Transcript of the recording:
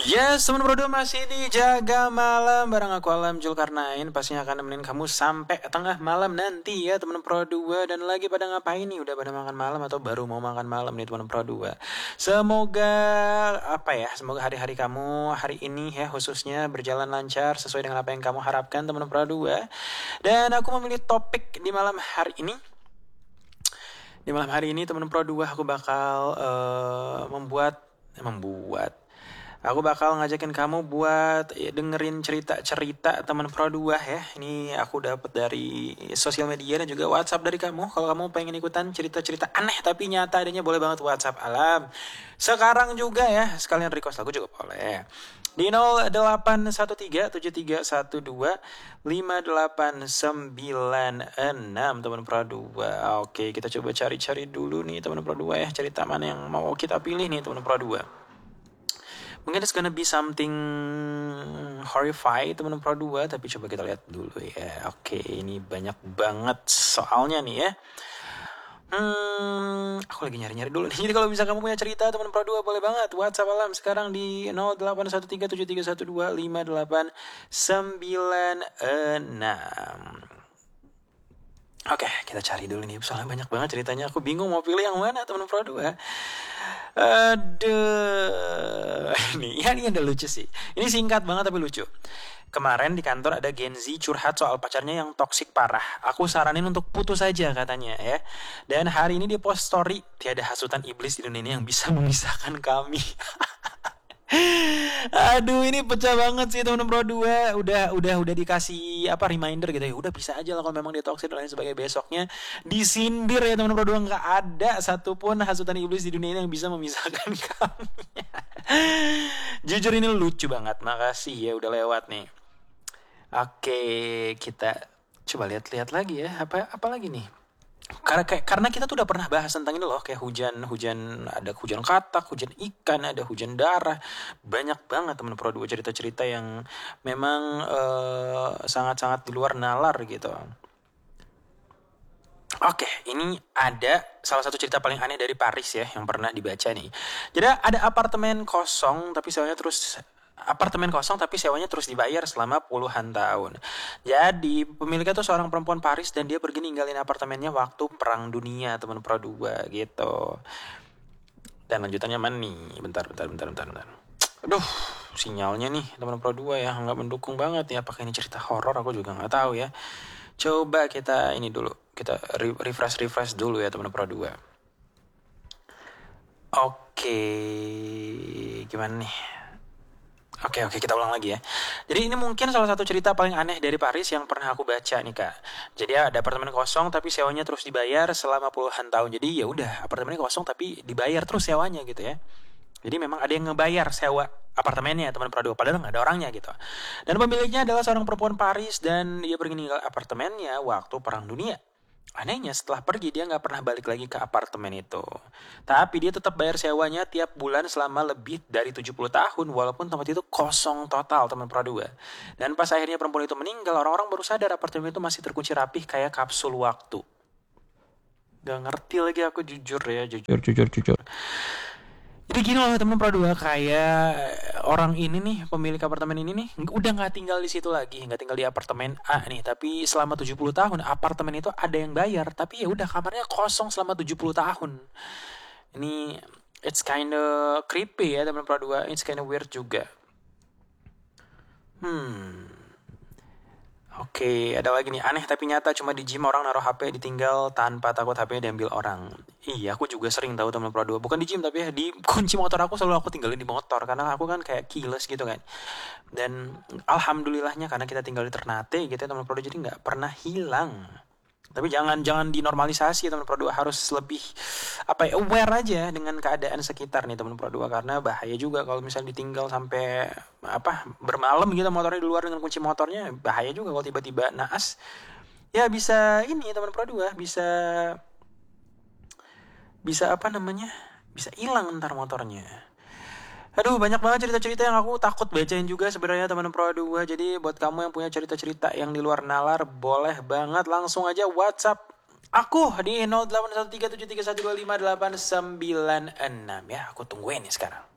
Yes, teman berdua masih di Jaga Malam bareng aku Alam Julkarnain. Pastinya akan nemenin kamu sampai tengah malam nanti ya teman Pro 2. Dan lagi pada ngapain nih? Udah pada makan malam atau baru mau makan malam nih teman Pro 2. Semoga semoga hari-hari kamu hari ini ya khususnya berjalan lancar sesuai dengan apa yang kamu harapkan teman Pro 2. Dan aku memilih topik di malam hari ini. Di malam hari ini teman Pro 2 aku bakal Aku bakal ngajakin kamu buat dengerin cerita-cerita teman Pro 2 ya. Ini aku dapat dari sosial media dan juga WhatsApp dari kamu. Kalau kamu pengen ikutan cerita-cerita aneh tapi nyata adanya, boleh banget WhatsApp Alam. Sekarang juga ya, sekalian request lagu juga boleh. Di 0813-7312-5896 teman Pro 2. Oke, kita coba cari-cari dulu nih teman Pro 2 ya. Cerita mana yang mau kita pilih nih teman Pro 2. Mungkin it's gonna be something horrifying teman Pro 2, tapi coba kita lihat dulu ya. Oke, ini banyak banget soalnya nih ya. Aku lagi nyari-nyari dulu nih. Jadi kalau bisa kamu punya cerita teman Pro 2 boleh banget WhatsApp Alam sekarang di 081373125896. Oke, kita cari dulu nih. Soalnya banyak banget ceritanya. Aku bingung mau pilih yang mana teman Pro 2. Aduh. Ini ada lucu sih. Ini singkat banget tapi lucu. Kemarin di kantor ada Gen Z curhat soal pacarnya yang toksik parah. Aku saranin untuk putus aja katanya ya. Dan hari ini dia post story, tiada hasutan iblis di dunia ini yang bisa memisahkan kami. Aduh, ini pecah banget sih teman Pro 2. Udah dikasih reminder gitu ya. Udah bisa aja lah kalau memang dia toksik dan lain sebagainya. Besoknya disindir ya teman Pro 2. Enggak ada satupun hasutan iblis di dunia ini yang bisa memisahkan kami. Jujur ini lucu banget. Makasih ya udah lewat nih. Oke, kita coba lihat lagi ya. Apa lagi nih? Karena kita tuh udah pernah bahas tentang ini loh, kayak hujan, ada hujan katak, hujan ikan, ada hujan darah, banyak banget teman Pro 2 cerita-cerita yang memang sangat-sangat di luar nalar gitu. Oke, ini ada salah satu cerita paling aneh dari Paris ya yang pernah dibaca nih. Jadi ada apartemen kosong tapi sewanya terus dibayar selama puluhan tahun. Jadi pemiliknya tuh seorang perempuan Paris dan dia pergi ninggalin apartemennya waktu Perang Dunia teman Pro 2 gitu. Dan lanjutannya mana nih? Bentar. Aduh, sinyalnya nih teman Pro 2 ya nggak mendukung banget ya. Apakah ini cerita horor? Aku juga nggak tahu ya. Coba kita ini dulu, kita refresh dulu ya teman Pro 2. Oke, gimana nih? Oke, kita ulang lagi ya. Jadi ini mungkin salah satu cerita paling aneh dari Paris yang pernah aku baca nih Kak. Jadi ada apartemen kosong tapi sewanya terus dibayar selama puluhan tahun. Jadi ya udah apartemennya kosong tapi dibayar terus sewanya gitu ya. Jadi memang ada yang ngebayar sewa apartemennya teman Pro 2, padahal nggak ada orangnya gitu. Dan pemiliknya adalah seorang perempuan Paris dan dia pergi ninggal apartemennya waktu Perang Dunia. Anehnya setelah pergi dia gak pernah balik lagi ke apartemen itu. Tapi dia tetap bayar sewanya tiap bulan selama lebih dari 70 tahun. Walaupun tempat itu kosong total teman Pro 2. Dan pas akhirnya perempuan itu meninggal, orang-orang baru sadar apartemen itu masih terkunci rapih kayak kapsul waktu. Gak ngerti lagi aku jujur. Jadi gini loh teman Pro 2, kayak orang ini nih, pemilik apartemen ini nih udah gak tinggal di situ lagi, gak tinggal di apartemen A nih, tapi selama 70 tahun apartemen itu ada yang bayar, tapi ya udah kamarnya kosong selama 70 tahun. Ini it's kinda creepy ya teman Pro 2, it's kinda weird juga. Oke, ada lagi nih, aneh tapi nyata, cuma di gym orang naruh HP ditinggal tanpa takut HP-nya diambil orang. Iya, aku juga sering tahu teman Pro 2. Bukan di gym tapi ya di kunci motor aku selalu aku tinggalin di motor karena aku kan kayak keyless gitu kan. Dan alhamdulillahnya karena kita tinggal di Ternate gitu ya teman Pro 2, jadi nggak pernah hilang. Tapi jangan dinormalisasi teman Pro 2, harus lebih aware aja dengan keadaan sekitar nih teman Pro 2, karena bahaya juga kalau misalnya ditinggal sampai bermalam gitu motornya di luar dengan kunci motornya, bahaya juga kalau tiba-tiba naas. Ya bisa ini teman Pro 2, bisa bisa hilang ntar motornya. Aduh, banyak banget cerita-cerita yang aku takut bacain juga sebenarnya teman Pro 2. Jadi buat kamu yang punya cerita-cerita yang di luar nalar, boleh banget langsung aja WhatsApp aku di 081373125896 ya. Aku tungguin nih sekarang.